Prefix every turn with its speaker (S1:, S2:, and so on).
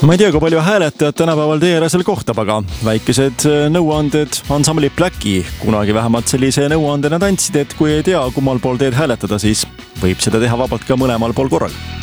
S1: Ma ei tea, kui palju hääletajad tänapäeval TRS-el kohtab, aga väikesed nõuanded ansambli Blacki kunagi vähemalt sellise nõuandena tantsid, et kui ei tea, kummal pool teed hääletada, siis võib seda teha vabalt ka mõlemal pool korraga.